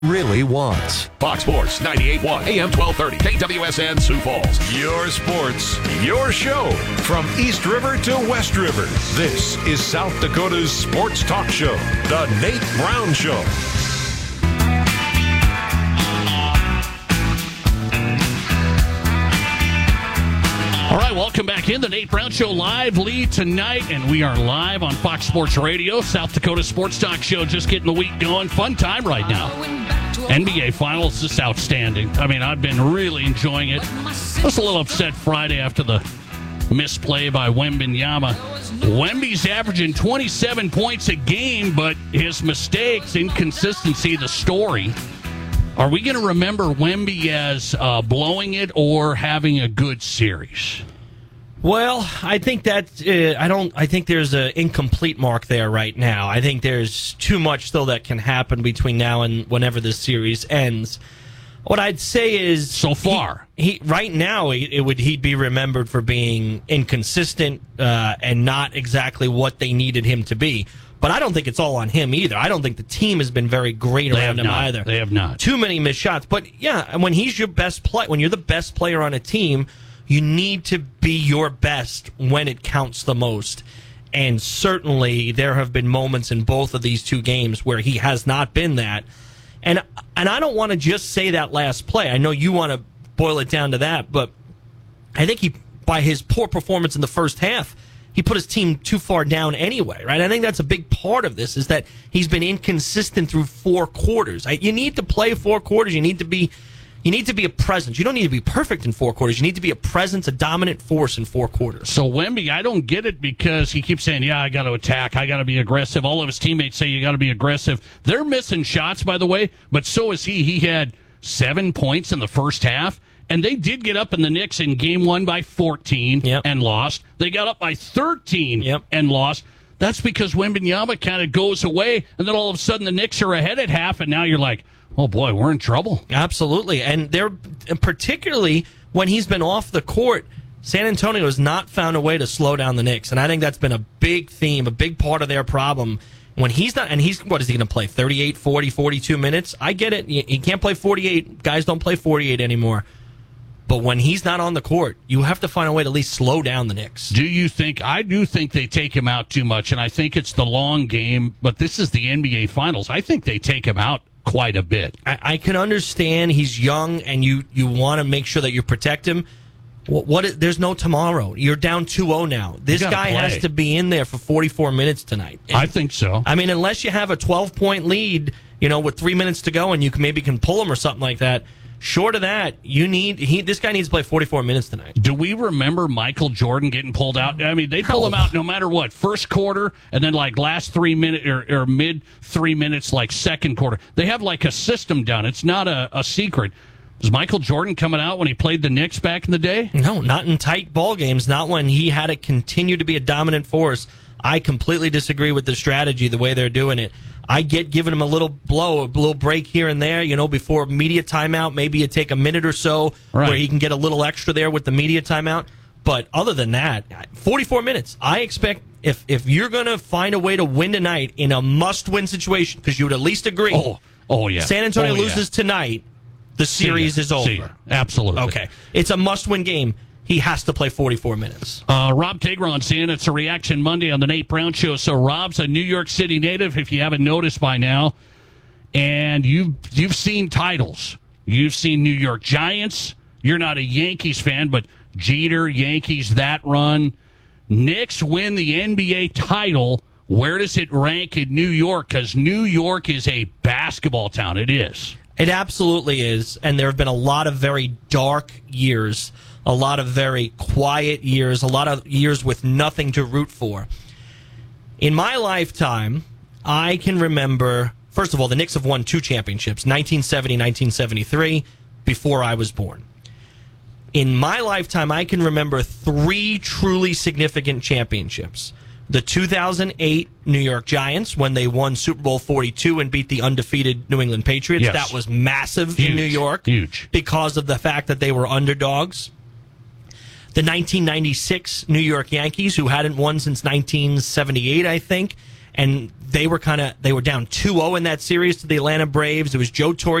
really wants. Fox Sports 98.1 AM 1230 KWSN Sioux Falls. Your sports, your show. From East River to West River, this is South Dakota's sports talk show, The Nate Brown Show. All right, welcome back in. The Nate Brown Show live lead tonight, and we are live on Fox Sports Radio, South Dakota Sports Talk Show, just getting the week going. Fun time right now. NBA Finals is outstanding. I mean, I've been really enjoying it. I was a little upset Friday after the misplay by Wembanyama. Wemby's averaging 27 points a game, but his mistakes, inconsistency, the story. Are we going to remember Wemby as blowing it or having a good series? Well, I think that I think there's an incomplete mark there right now. I think there's too much still that can happen between now and whenever this series ends. What I'd say is, so far, he right now he'd be remembered for being inconsistent and not exactly what they needed him to be. But I don't think it's all on him either. I don't think the team has been very great around him either. They have not. Too many missed shots. But yeah, when he's your best play, when you're the best player on a team, you need to be your best when it counts the most. And certainly there have been moments in both of these two games where he has not been that. And I don't want to just say that last play. I know you want to boil it down to that, but I think by his poor performance in the first half, he put his team too far down anyway, right? I think that's a big part of this, is that he's been inconsistent through four quarters. You need to play four quarters. You need to be a presence. You don't need to be perfect in four quarters. You need to be a presence, a dominant force in four quarters. So Wemby, I don't get it, because he keeps saying, I got to attack, I got to be aggressive. All of his teammates say you got to be aggressive. They're missing shots, by the way, but so is he. He had 7 points in the first half. And they did get up in the Knicks in game one by 14 and lost. They got up by 13 and lost. That's because Wembanyama kind of goes away, and then all of a sudden the Knicks are ahead at half, and now you're like, oh boy, we're in trouble. Absolutely. And they're particularly when he's been off the court, San Antonio has not found a way to slow down the Knicks. And I think that's been a big theme, a big part of their problem. When he's not, and what is he going to play? 38, 40, 42 minutes? I get it. He can't play 48. Guys don't play 48 anymore. But when he's not on the court, you have to find a way to at least slow down the Knicks. Do you think? I do think they take him out too much, and I think it's the long game, but this is the NBA Finals. I think they take him out quite a bit. I can understand he's young, and you want to make sure that you protect him. There's no tomorrow. You're down 2-0 now. This guy has to be in there for 44 minutes tonight. I think so. I mean, unless you have a 12-point lead, with 3 minutes to go, and you can pull him or something like that. Short of that, this guy needs to play 44 minutes tonight. Do we remember Michael Jordan getting pulled out? I mean, they pull him out no matter what. First quarter, and then like last 3 minutes or mid 3 minutes, like second quarter. They have like a system done. It's not a secret. Was Michael Jordan coming out when he played the Knicks back in the day? No, not in tight ball games. Not when he had to continue to be a dominant force. I completely disagree with the strategy, the way they're doing it. I get giving him a little break here and there, before media timeout. Maybe you take a minute or so where he can get a little extra there with the media timeout. But other than that, 44 minutes. I expect if you're going to find a way to win tonight in a must-win situation, because you would at least agree. Oh yeah. San Antonio loses tonight, the series is over. Absolutely. Okay. It's a must-win game. He has to play 44 minutes. Rob Tigron saying it's a Reaction Monday on the Nate Brown Show. So Rob's a New York City native, if you haven't noticed by now. And you've seen titles. You've seen New York Giants. You're not a Yankees fan, but Jeter, Yankees, that run. Knicks win the NBA title. Where does it rank in New York? Because New York is a basketball town. It is. It absolutely is. And there have been a lot of very dark years, a lot of very quiet years, a lot of years with nothing to root for. In my lifetime, I can remember, first of all, the Knicks have won 2 championships, 1970, 1973, before I was born. In my lifetime, I can remember 3 truly significant championships. The 2008 New York Giants, when they won Super Bowl 42 and beat the undefeated New England Patriots. Yes. That was massive in New York. Huge. Because of the fact that they were underdogs. The 1996 New York Yankees, who hadn't won since 1978, I think, and they were down 2-0 in that series to the Atlanta Braves. It was Joe Torre